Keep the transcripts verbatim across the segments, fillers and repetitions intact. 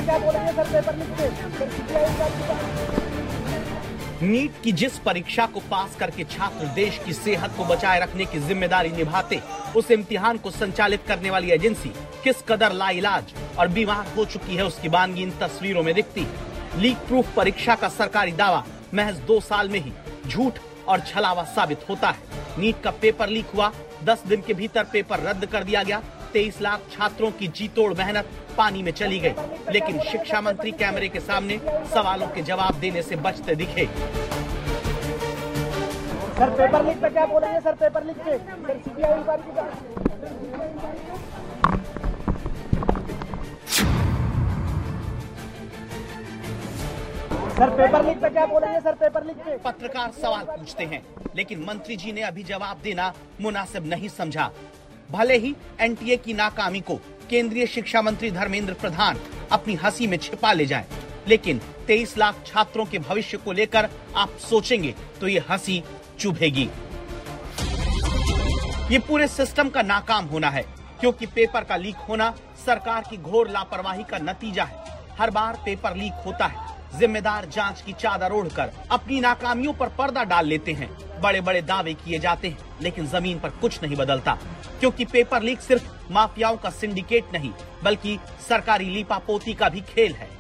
क्या बोलेंगे sir paper leak पे? नीट की जिस परीक्षा को पास करके छात्र देश की सेहत को बचाए रखने की जिम्मेदारी निभाते, उस इम्तिहान को संचालित करने वाली एजेंसी किस कदर लाइलाज और बीमार हो चुकी है, उसकी बानगी इन तस्वीरों में दिखती है। लीक प्रूफ परीक्षा का सरकारी दावा महज दो साल में ही झूठ और छलावा साबित होता है। नीट का पेपर लीक हुआ, दस दिन के भीतर पेपर रद्द कर दिया गया। तेईस लाख छात्रों की जी तोड़ मेहनत पानी में चली गई, लेकिन शिक्षा मंत्री कैमरे के सामने सवालों के जवाब देने से बचते दिखे। सर पेपर लीक पे क्या बोलेंगे सर पेपर लीक पे? सर सीबीआई इंक्वायरी की बात। सर पेपर लीक पे क्या बोलेंगे सर पेपर लीक पे? पत्रकार सवाल पूछते हैं, लेकिन मंत्री जी ने अभी जवाब देना मुनासिब नहीं समझा। भले ही एनटीए की नाकामी को केंद्रीय शिक्षा मंत्री धर्मेंद्र प्रधान अपनी हंसी में छिपा ले जाएं, लेकिन तेईस लाख छात्रों के भविष्य को लेकर आप सोचेंगे तो ये हंसी चुभेगी। ये पूरे सिस्टम का नाकाम होना है, क्योंकि पेपर का लीक होना सरकार की घोर लापरवाही का नतीजा है। हर बार पेपर लीक होता है, जिम्मेदार जांच की चादर ओढ़कर अपनी नाकामियों पर पर्दा डाल लेते हैं। बड़े बड़े दावे किए जाते हैं, लेकिन जमीन पर कुछ नहीं बदलता, क्योंकि पेपर लीक सिर्फ माफियाओं का सिंडिकेट नहीं, बल्कि सरकारी लीपापोती का भी खेल है।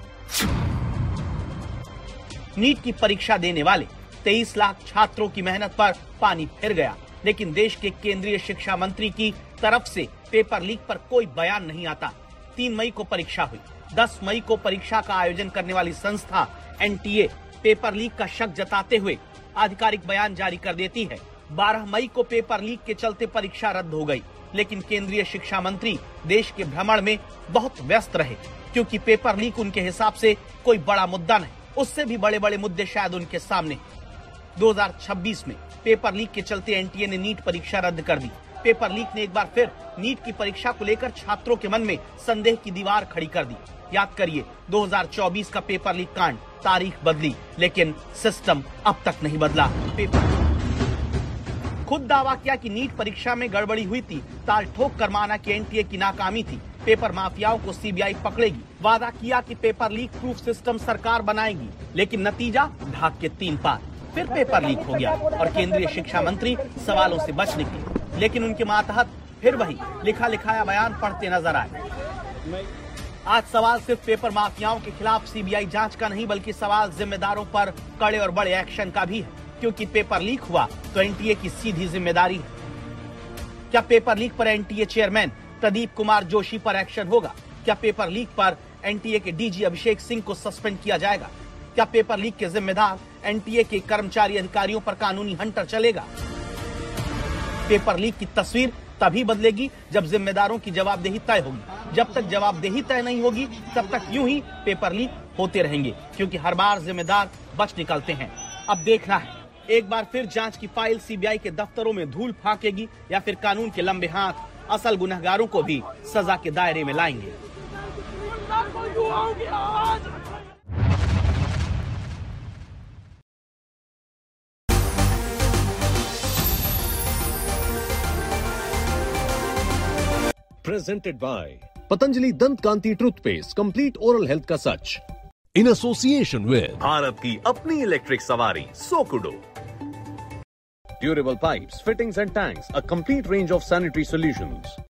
नीट की परीक्षा देने वाले तेईस लाख छात्रों की मेहनत पर पानी फिर गया, लेकिन देश के केंद्रीय शिक्षा मंत्री की तरफ से पेपर लीक पर कोई बयान नहीं आता। तीन मई को परीक्षा हुई, दस मई को परीक्षा का आयोजन करने वाली संस्था एनटीए पेपर लीक का शक जताते हुए आधिकारिक बयान जारी कर देती है। बारह मई को पेपर लीक के चलते परीक्षा रद्द हो गई, लेकिन केंद्रीय शिक्षा मंत्री देश के भ्रमण में बहुत व्यस्त रहे, क्योंकि पेपर लीक उनके हिसाब से कोई बड़ा मुद्दा नहीं, उससे भी बड़े बड़े मुद्दे शायद उनके सामने। दो हज़ार छब्बीस में पेपर लीक के चलते एनटीए ने नीट परीक्षा रद्द कर दी। पेपर लीक ने एक बार फिर नीट की परीक्षा को लेकर छात्रों के मन में संदेह की दीवार खड़ी कर दी। याद करिए, दो हज़ार चौबीस का पेपर लीक कांड, तारीख बदली लेकिन सिस्टम अब तक नहीं बदला। पेपर खुद दावा किया कि नीट परीक्षा में गड़बड़ी हुई थी, ताल ठोक कर माना कि एनटीए की नाकामी थी, पेपर माफियाओं को सीबीआई पकड़ेगी। वादा किया कि पेपर लीक प्रूफ सिस्टम सरकार बनाएगी, लेकिन नतीजा ढाक के तीन पार। फिर पेपर लीक हो गया और केंद्रीय शिक्षा मंत्री सवालों से बच निकले, लेकिन उनके मातहत फिर वही लिखा लिखाया बयान पढ़ते नजर आए। आज सवाल सिर्फ पेपर माफियाओं के खिलाफ सीबीआई जांच का नहीं, बल्कि सवाल जिम्मेदारों पर कड़े और बड़े एक्शन का भी है, क्योंकि पेपर लीक हुआ तो एनटीए की सीधी जिम्मेदारी है। क्या पेपर लीक पर एनटीए चेयरमैन प्रदीप कुमार जोशी पर एक्शन होगा? क्या पेपर लीक पर एनटीए के डीजी अभिषेक सिंह को सस्पेंड किया जाएगा? क्या पेपर लीक के जिम्मेदार एनटीए के कर्मचारी अधिकारियों पर कानूनी हंटर चलेगा? पेपर लीक की तस्वीर तभी बदलेगी जब जिम्मेदारों की जवाबदेही तय होगी। जब तक जवाबदेही तय नहीं होगी, तब तक यूं ही पेपर लीक होते रहेंगे, क्योंकि हर बार जिम्मेदार बच निकलते हैं। अब देखना है, एक बार फिर जांच की फाइल सीबीआई के दफ्तरों में धूल फाकेगी या फिर कानून के लंबे हाथ असल गुनहगारों को भी सजा के दायरे में लाएंगे। Presented by Patanjali Dant Kanti Toothpaste, complete oral health का सच। In association with भारत की अपनी इलेक्ट्रिक सवारी सोकुडो। Durable pipes, fittings and tanks, a complete range of sanitary solutions.